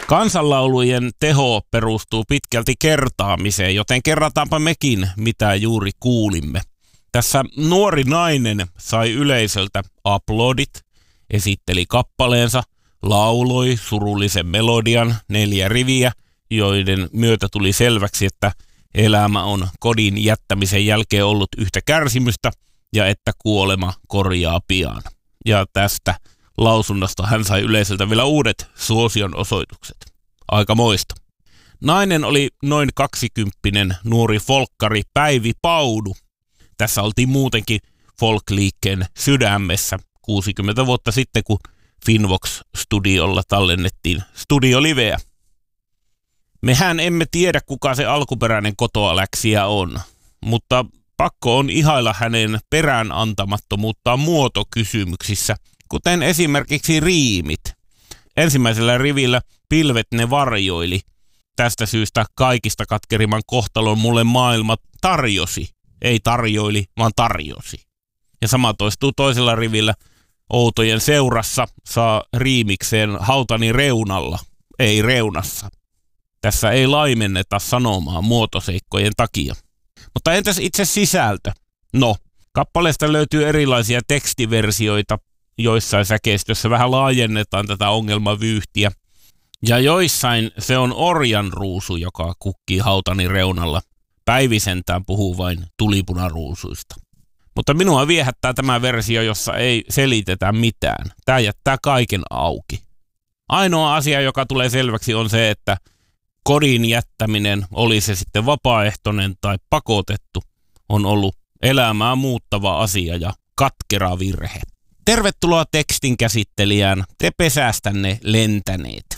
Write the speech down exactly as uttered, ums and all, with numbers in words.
Kansanlaulujen teho perustuu pitkälti kertaamiseen, joten kerrataanpa mekin, mitä juuri kuulimme. Tässä nuori nainen sai yleisöltä aplodit, esitteli kappaleensa, lauloi surullisen melodian, neljä riviä, joiden myötä tuli selväksi, että elämä on kodin jättämisen jälkeen ollut yhtä kärsimystä ja että kuolema korjaa pian. Ja tästä lausunnosta hän sai yleisöltä vielä uudet suosion osoitukset. Aika moista. Nainen oli noin kaksikymppinen nuori folkkari Päivi Paudu. Tässä oltiin muutenkin folkliikkeen sydämessä kuusikymmentä vuotta sitten, kun Finvox-studiolla tallennettiin studioliveä. Mehän emme tiedä, kuka se alkuperäinen kotoaläksijä on, mutta pakko on ihailla hänen perään antamattomuuttaan muotokysymyksissä, kuten esimerkiksi riimit. Ensimmäisellä rivillä pilvet ne varjoili. Tästä syystä kaikista katkerimman kohtalon mulle maailma tarjosi. Ei tarjoili, vaan tarjosi. Ja sama toistuu toisella rivillä. Outojen seurassa saa riimikseen hautani reunalla, ei reunassa. Tässä ei laimenneta sanomaa muotoseikkojen takia. Mutta entäs itse sisältö? No, kappaleesta löytyy erilaisia tekstiversioita, joissain säkeistössä vähän laajennetaan tätä ongelmavyyhtiä. Ja joissain se on orjan ruusu, joka kukkii hautani reunalla. Päivi sentään puhuu vain tulipunaruusuista. Mutta minua viehättää tämä versio, jossa ei selitetä mitään. Tämä jättää kaiken auki. Ainoa asia, joka tulee selväksi, on se, että kodin jättäminen, oli se sitten vapaaehtoinen tai pakotettu, on ollut elämää muuttava asia ja katkera virhe. Tervetuloa tekstin käsittelijään, te pesästänne lentäneet.